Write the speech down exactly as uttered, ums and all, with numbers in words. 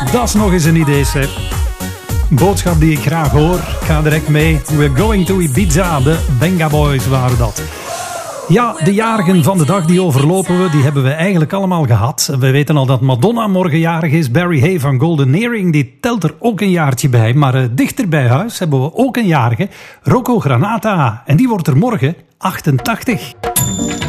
Dat is nog eens een idee, hè. Boodschap die ik graag hoor. Ik ga direct mee. We're going to Ibiza. De Benga Boys waren dat. Ja, de jarigen van de dag die overlopen we, die hebben we eigenlijk allemaal gehad. We weten al dat Madonna morgen jarig is. Barry Hay van Golden Earring, die telt er ook een jaartje bij. Maar uh, dichter bij huis hebben we ook een jarige. Rocco Granata. En die wordt er morgen achtentachtig.